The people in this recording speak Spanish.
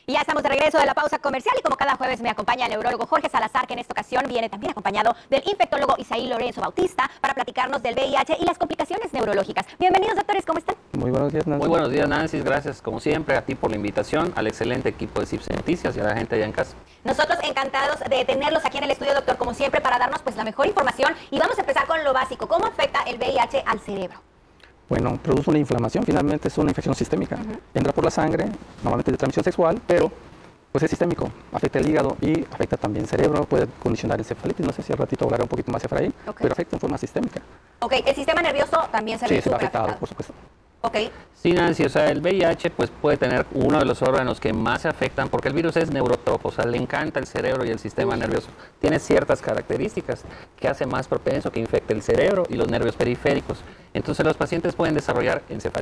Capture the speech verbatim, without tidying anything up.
Y ya estamos de regreso de la pausa comercial y como cada jueves me acompaña el neurólogo Jorge Salazar, que en esta ocasión viene también acompañado del infectólogo Isaí Lorenzo Bautista para platicarnos del V I H y las complicaciones neurológicas. Bienvenidos, doctores, ¿cómo están? Muy buenos días, Nancy. Muy buenos días, Nancy. Gracias, como siempre, a ti por la invitación, al excelente equipo de CIPSE Noticias y a la gente allá en casa. Nosotros encantados de tenerlos aquí en el estudio, doctor, como siempre, para darnos pues la mejor información. Y vamos a empezar con lo básico. ¿Cómo afecta el V I H al cerebro? Bueno, produce una inflamación, finalmente es una infección sistémica. Uh-huh. Entra por la sangre, normalmente de transmisión sexual, pero pues es sistémico, afecta el hígado y afecta también el cerebro, puede condicionar encefalitis, no sé si al ratito hablaré un poquito más de Efraín, okay. Pero afecta en forma sistémica. Ok, ¿el sistema nervioso también se ve Sí, se ve afectado, afectado? Por supuesto. Okay. Sí, Nancy, o sea, el V I H pues puede tener uno de los órganos que más se afectan porque el virus es neurótropo, o sea, le encanta el cerebro y el sistema nervioso. Tiene ciertas características que hace más propenso que infecte el cerebro y los nervios periféricos. Entonces los pacientes pueden desarrollar encefalitis